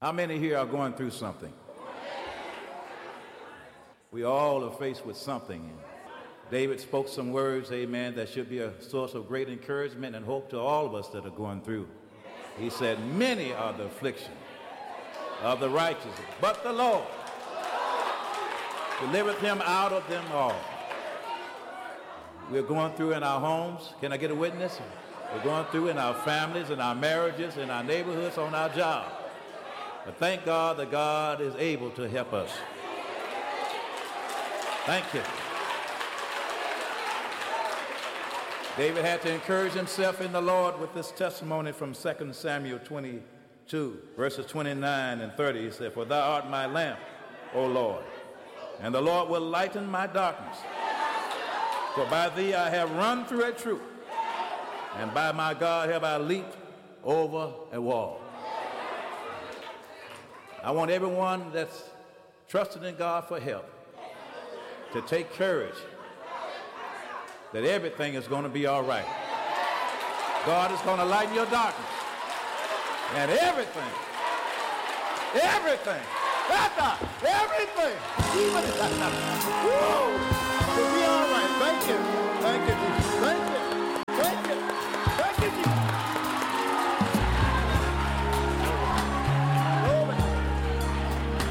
How many here are going through something? We all are faced with something. David spoke some words, amen, that should be a source of great encouragement and hope to all of us that are going through. He said, many are the affliction of the righteous, but the Lord delivereth him out of them all. We're going through in our homes. Can I get a witness? We're going through in our families, in our marriages, in our neighborhoods, on our job. But thank God that God is able to help us. Thank you. David had to encourage himself in the Lord with this testimony from 2 Samuel 22, verses 29 and 30. He said, "For thou art my lamp, O Lord, and the Lord will lighten my darkness. For by thee I have run through a troop, and by my God have I leaped over a wall." I want everyone that's trusting in God for help to take courage that everything is going to be all right. God is going to lighten your darkness. And everything, even will be all right. Thank you. Thank you, Jesus.